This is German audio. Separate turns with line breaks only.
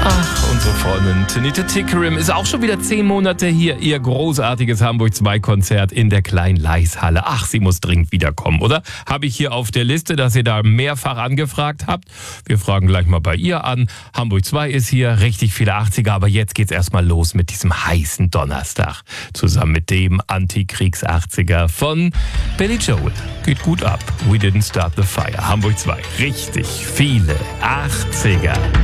Ach, unsere Freundin Tanita Tikaram ist auch schon wieder 10 Monate hier. Ihr großartiges Hamburg 2 Konzert in der Klein-Leis-Halle. Ach, sie muss dringend wiederkommen, oder? Habe ich hier auf der Liste, dass ihr da mehrfach angefragt habt. Wir fragen gleich mal bei ihr an. Hamburg 2 ist hier, richtig viele 80er, aber jetzt geht's erstmal los mit diesem heißen Donnerstag. Zusammen mit dem Antikriegs-80er von Billy Joel. Geht gut ab. We didn't start the fire. Hamburg 2, richtig viele 80er.